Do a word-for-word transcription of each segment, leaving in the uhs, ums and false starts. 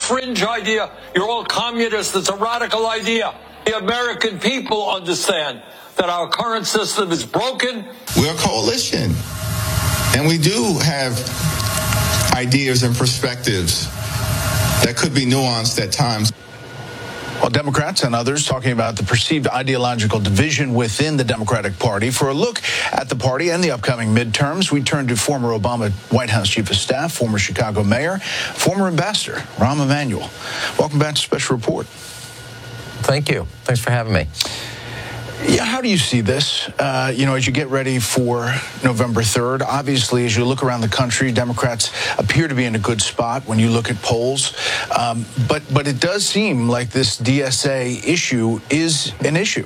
fringe idea. You're all communists. It's a radical idea. The American people understand that our current system is broken. We're a coalition, and we do have ideas and perspectives that could be nuanced at times. Well, Democrats and others talking about the perceived ideological division within the Democratic Party. For a look at the party and the upcoming midterms, we turn to former Obama White House Chief of Staff, former Chicago Mayor, former Ambassador Rahm Emanuel. Welcome back to Special Report. Thank you. Thanks for having me. Yeah, how do you see this? Uh, you know, as you get ready for November third, obviously, as you look around the country, Democrats appear to be in a good spot when you look at polls. Um, but but it does seem like this D S A issue is an issue.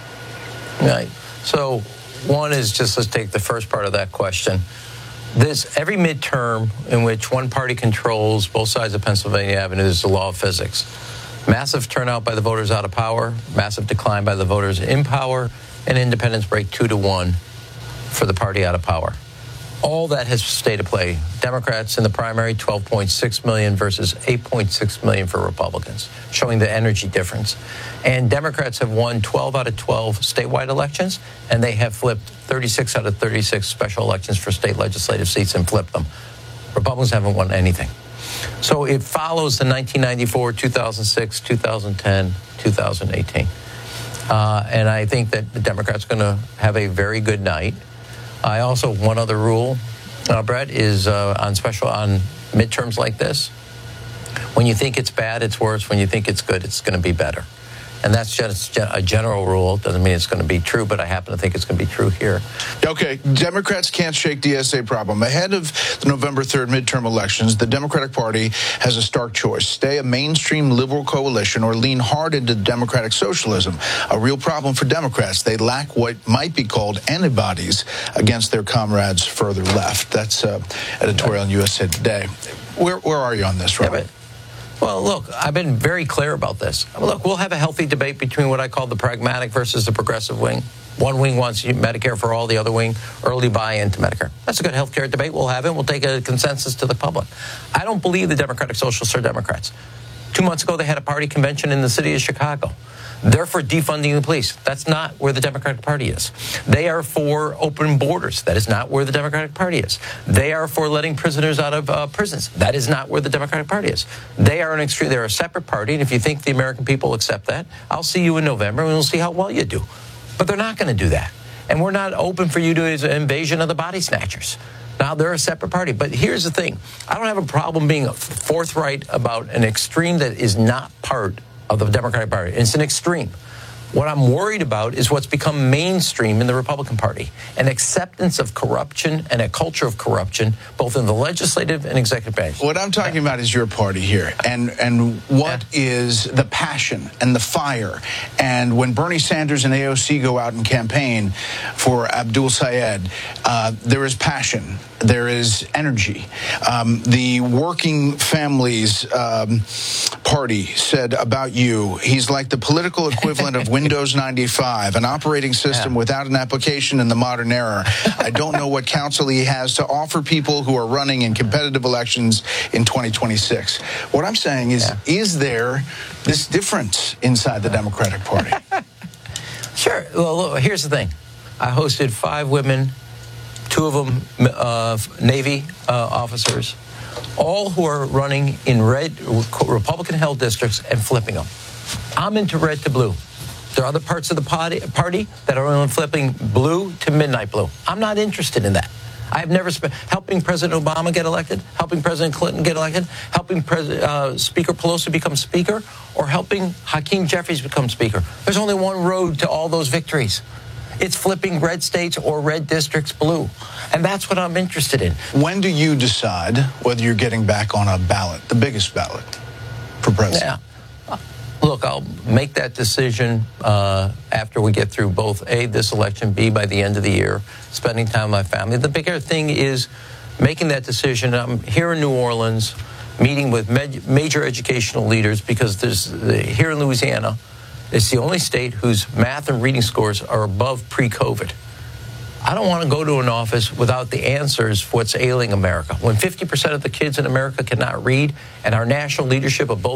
Right. So one is just, let's take the first part of that question. This every midterm in which one party controls both sides of Pennsylvania Avenue, there's the law of physics. Massive turnout by the voters out of power, massive decline by the voters in power, and independents break two to one for the party out of power. All that has stayed at play. Democrats in the primary, twelve point six million versus eight point six million for Republicans, showing the energy difference. And Democrats have won twelve out of twelve statewide elections, and they have flipped thirty-six out of thirty-six special elections for state legislative seats and flipped them. Republicans haven't won anything. So it follows the nineteen ninety-four, two thousand six, two thousand ten, two thousand eighteen. Uh, and I think that the Democrats are going to have a very good night. I also, one other rule, uh, Brett, is uh, on special, on midterms like this, when you think it's bad, it's worse. When you think it's good, it's going to be better. And that's just a general rule. Doesn't mean it's going to be true, but I happen to think it's going to be true here. Okay, Democrats can't shake D S A problem. Ahead of the November third midterm elections, the Democratic Party has a stark choice. Stay a mainstream liberal coalition or lean hard into democratic socialism. A real problem for Democrats. They lack what might be called antibodies against their comrades further left. That's uh, editorial in U S A Today. Where, where are you on this, Robert? Yeah, Well, look, I've been very clear about this. Look, we'll have a healthy debate between what I call the pragmatic versus the progressive wing. One wing wants Medicare for all, the other wing early buy-in to Medicare. That's a good health care debate. We'll have it. We'll take a consensus to the public. I don't believe the Democratic Socialists are Democrats. Two months ago, they had a party convention in the city of Chicago. They're for defunding the police. That's not where the Democratic Party is. They are for open borders. That is not where the Democratic Party is. They are for letting prisoners out of uh, prisons. That is not where the Democratic Party is. They are an extreme. They're a separate party, and if you think the American people accept that, I'll see you in November, and we'll see how well you do. But they're not going to do that, and we're not open for you to as an invasion of the body snatchers. Now, they're a separate party. But here's the thing. I don't have a problem being forthright about an extreme that is not part of the Democratic Party. It's an extreme. What I'm worried about is what's become mainstream in the Republican Party, an acceptance of corruption and a culture of corruption, both in the legislative and executive branch. What I'm talking about is your party here, and and what yeah. is the passion and the fire. And when Bernie Sanders and A O C go out and campaign for Abdul Sayed, uh, there is passion. There is energy. Um, the Working Families um, Party said about you, he's like the political equivalent of Windows ninety-five, an operating system yeah. without an application in the modern era. I don't know what counsel he has to offer people who are running in competitive elections in twenty twenty-six. What I'm saying is, yeah. is there this difference inside the Democratic Party? Sure. Well, look, here's the thing. I hosted five women, two of them uh, Navy uh, officers, all who are running in red Republican-held districts and flipping them. I'm into red to blue. There are other parts of the party, party that are only flipping blue to midnight blue. I'm not interested in that. I've never spent helping President Obama get elected, helping President Clinton get elected, helping Pres- uh, Speaker Pelosi become Speaker, or helping Hakeem Jeffries become Speaker. There's only one road to all those victories. It's flipping red states or red districts blue. And that's what I'm interested in. When do you decide whether you're getting back on a ballot, the biggest ballot for president? Yeah. Look, I'll make that decision uh, after we get through both A, this election, B, by the end of the year, spending time with my family. The bigger thing is making that decision. I'm here in New Orleans, meeting with med- major educational leaders, because there's here in Louisiana, it's the only state whose math and reading scores are above pre-COVID. I don't want to go to an office without the answers for what's ailing America. When fifty percent of the kids in America cannot read, and our national leadership of both